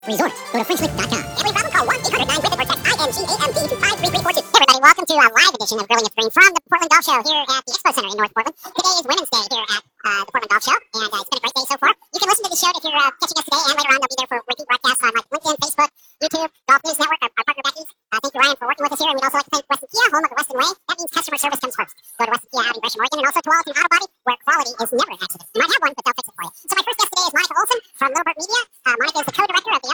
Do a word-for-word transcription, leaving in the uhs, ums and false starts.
Resort. Go to french lick dot com. Every problem, call one eight hundred nine WITH-IT or text I N G A M D to five three three four two. Hey everybody, welcome to a live edition of Grilling with Green from the Portland Golf Show here at the Expo Center in North Portland. Today is Women's Day here at uh, the Portland Golf Show, and uh, it's been a great day so far. You can listen to the show if you're uh, catching us today, and later on they'll be there for repeat broadcasts on like LinkedIn, Facebook, YouTube, Golf News Network, our, our partner Becky's. Uh, thank you, Ryan, for working with us here, and we'd also like to thank Weston Kia, home of the Weston Way. That means customer service comes first. Go to Weston Kia out in Gresham, Oregon, and also to Walton Auto Body, where quality is never an accident.